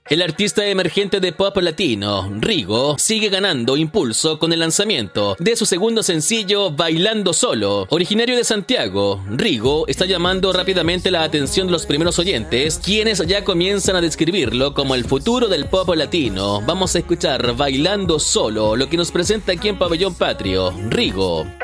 El artista emergente de pop latino, Rigo, sigue ganando impulso con el lanzamiento de su segundo sencillo, Bailando Solo. Originario de Santiago, Rigo está llamando rápidamente la atención de los primeros oyentes, quienes ya comienzan a describirlo como el futuro del pop latino. Vamos a escuchar Bailando Solo, lo que nos presenta aquí en Pabellón Patrio, Rigo.